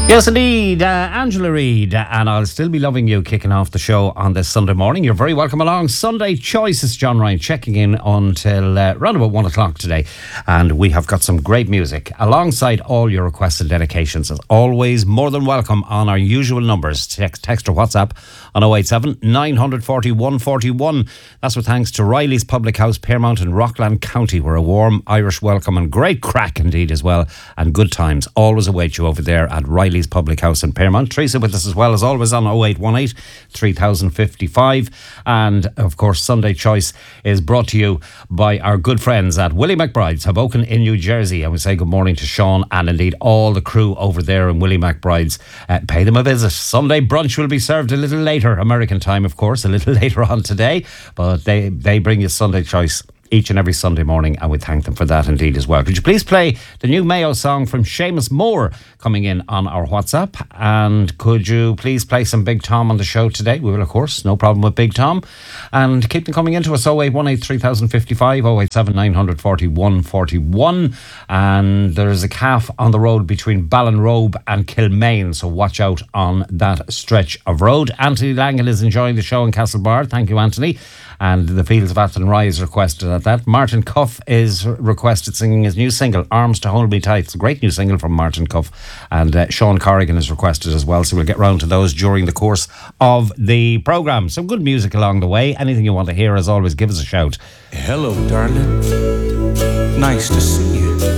Yes, indeed. Angela Reid, and I'll still be loving you, kicking off the show on this Sunday morning. You're very welcome along. Sunday Choice is John Ryan checking in until around about 1 o'clock today. And we have got some great music alongside all your requests and dedications. As always, more than welcome on our usual numbers. Text or WhatsApp on 087 940 141. That's with thanks to Riley's Public House, Pearmount in Rockland County, where a warm Irish welcome and great crack indeed as well, and good times always await you over there at Riley's Public House in Pearmount. Teresa with us as well as always on 0818 3055. And of course, Sunday Choice is brought to you by our good friends at Willie McBride's, Hoboken in New Jersey. And we say good morning to Sean and indeed all the crew over there in Willie McBride's. Pay them a visit. Sunday brunch will be served a little later, American time of course, a little later on today, but they bring you Sunday Choice each and every Sunday morning, and we thank them for that indeed as well. Could you please play the new Mayo song from Seamus Moore coming in on our WhatsApp? And could you please play some Big Tom on the show today? We will, of course, no problem with Big Tom. And keep them coming into us, 0818 3055, 087 940 141. And there's a calf on the road between Ballinrobe and Kilmaine, so watch out on that stretch of road. Anthony Langan is enjoying the show in Castlebar. Thank you, Anthony. And the Fields of Athenry is requested at that. Martin Cuff is requested singing his new single, Arms to Hold Me Tight. It's a great new single from Martin Cuff. And Sean Corrigan is requested as well, so we'll get round to those during the course of the programme. Some good music along the way. Anything you want to hear, as always, give us a shout. Hello, darling. Nice to see you.